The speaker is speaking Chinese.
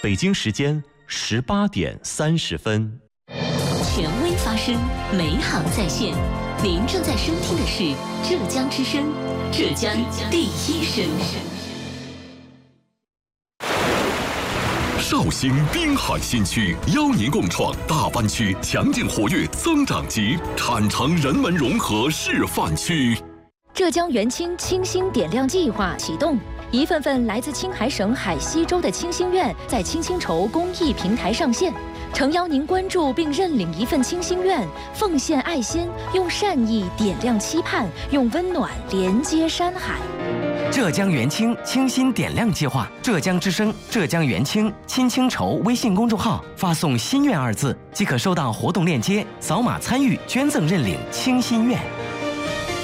北京时间18:30。 权威发声，美好在线。您正在收听的是浙江之声，浙江第一声。 绍兴滨海新区邀您共创大湾区强劲活跃增长极产城人文融合示范区。 浙江元清清新点亮计划启动，一份份来自青海省海西州的清心愿在清新筹公益平台上线，诚邀您关注并认领一份清心愿，奉献爱心，用善意点亮期盼，用温暖连接山海。 浙江元清清新点亮计划，浙江之声、浙江元清青青筹微信公众号发送“心愿”2字，即可收到活动链接，扫码参与捐赠认领清心愿。